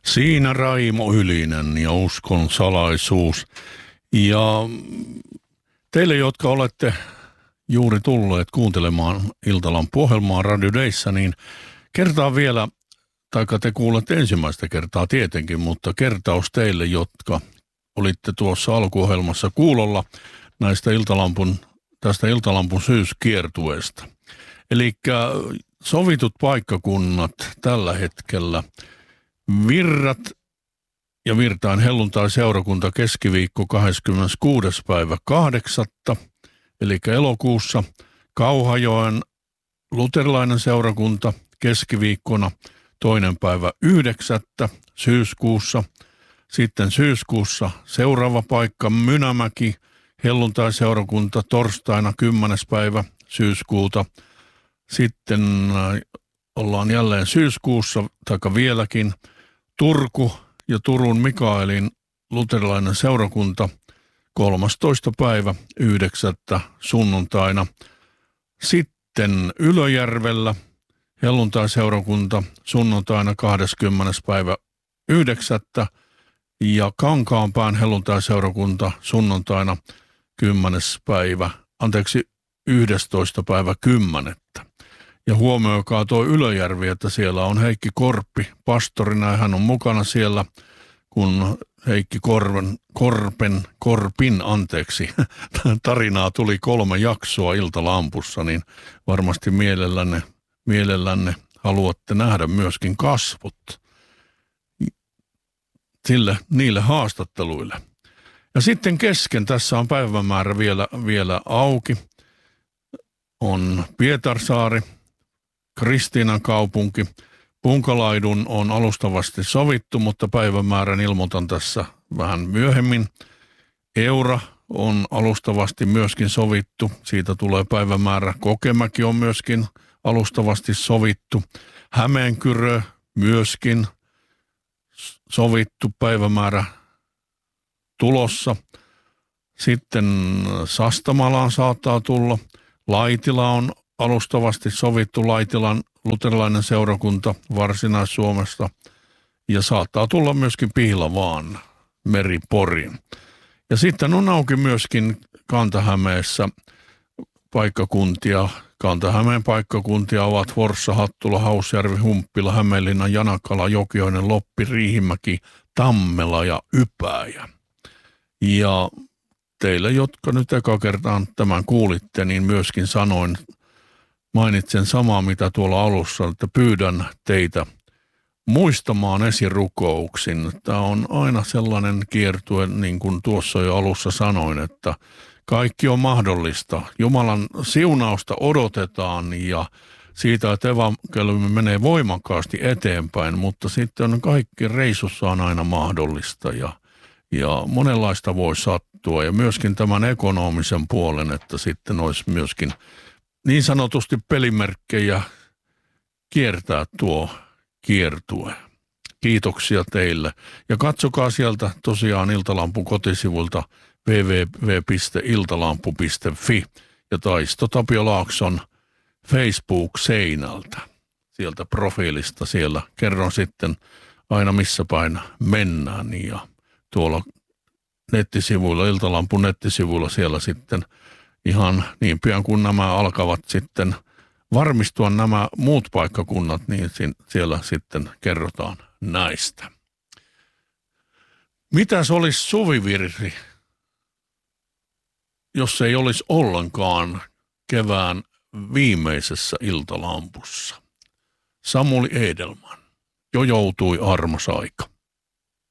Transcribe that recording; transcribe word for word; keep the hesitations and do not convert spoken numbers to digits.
Siinä Raimo Ylinen ja uskon salaisuus. Ja teille, jotka olette juuri tulleet kuuntelemaan Iltalampu-ohjelmaa Radio Dayssä, niin kertaan vielä, taikka te kuulette ensimmäistä kertaa tietenkin, mutta kertaus teille, jotka olitte tuossa alkuohjelmassa kuulolla näistä Iltalampun, tästä Iltalampun syyskiertueesta. Eli sovitut paikkakunnat tällä hetkellä: Virrat ja Virtain helluntai-seurakunta keskiviikko kahdeskymmeneskuudes päivä kahdeksatta, eli elokuussa. Kauhajoen luterilainen seurakunta keskiviikkona toinen päivä yhdeksättä syyskuussa. Sitten syyskuussa seuraava paikka Mynämäki helluntai-seurakunta torstaina kymmenes päivä syyskuuta. Sitten ollaan jälleen syyskuussa, taikka vieläkin, Turku ja Turun Mikaelin luterilainen seurakunta kolmastoista päivä yhdeksättä sunnuntaina. Sitten Ylöjärvellä helluntai-seurakunta sunnuntaina kahdeskymmenes päivä yhdeksättä ja Kankaanpään helluntai-seurakunta sunnuntaina kymmenes päivä, anteeksi yhdestoista päivä kymmenettä. Ja huomioikaa tuo Ylöjärvi, että siellä on Heikki Korppi pastorina ja hän on mukana siellä, kun Heikki Korven, Korpen, Korpin, anteeksi, tarinaa tuli kolme jaksoa Iltalampussa, niin varmasti mielellänne, mielellänne haluatte nähdä myöskin kasvot sille, niille haastatteluille. Ja sitten kesken, tässä on päivämäärä vielä, vielä auki, on Pietarsaari, Kristiinan kaupunki. Punkalaidun on alustavasti sovittu, mutta päivämäärän ilmoitan tässä vähän myöhemmin. Eura on alustavasti myöskin sovittu. Siitä tulee päivämäärä. Kokemäki on myöskin alustavasti sovittu. Hämeenkyrö myöskin sovittu päivämäärä tulossa. Sitten Sastamalaan saattaa tulla. Laitila on alustavasti sovittu, Laitilan luterilainen seurakunta Varsinais-Suomesta, ja saattaa tulla myöskin Pihlavaan, Meri-Porin. Ja sitten on auki myöskin Kanta-Hämeessä paikkakuntia. Kanta-Hämeen paikkakuntia ovat Forssa, Hattula, Hausjärvi, Humppila, Hämeenlinna, Janakala, Jokioinen, Loppi, Riihimäki, Tammela ja Ypäjä. Ja teille, jotka nyt eka kertaan tämän kuulitte, niin myöskin sanoin, mainitsen samaa mitä tuolla alussa, että pyydän teitä muistamaan esirukouksin. Tämä on aina sellainen kiertue, niin kuin tuossa jo alussa sanoin, että kaikki on mahdollista. Jumalan siunausta odotetaan ja siitä, että evankeliumi menee voimakkaasti eteenpäin, mutta sitten on kaikki reissussa on aina mahdollista ja, ja monenlaista voi sattua. Ja myöskin tämän ekonomisen puolen, että sitten olisi myöskin niin sanotusti pelimerkkejä kiertää tuo kiertue. Kiitoksia teille. Ja katsokaa sieltä tosiaan Iltalampun kotisivuilta double-u double-u double-u piste iltalampu piste fi ja Taisto Tapio Laakson Facebook-seinältä. Sieltä profiilista siellä kerron sitten aina missä päin mennään ja tuolla nettisivuilla, Iltalampun nettisivuilla siellä sitten ihan niin pian kun nämä alkavat sitten varmistua nämä muut paikkakunnat, niin siellä sitten kerrotaan näistä. Mitäs olisi suvivirsi, jos ei olisi ollenkaan kevään viimeisessä Iltalampussa? Samuli Edelman. Jo joutui armos aika.